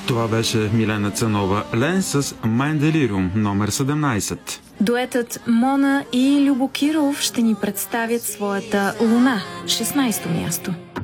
Това беше Милена Цанова Лен с Mein Delirium, номер 17. Дуетът Мона и Любо Киров ще ни представят своята Луна, 16-то място.